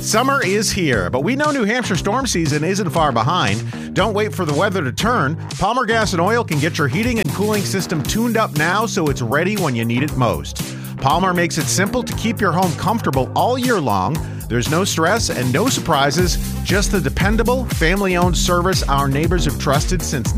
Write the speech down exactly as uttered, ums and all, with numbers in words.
Summer is here, but we know New Hampshire storm season isn't far behind. Don't wait for the weather to turn. Palmer Gas and Oil can get your heating and cooling system tuned up now so it's ready when you need it most. Palmer makes it simple to keep your home comfortable all year long. There's no stress and no surprises, just the dependable, family-owned service our neighbors have trusted since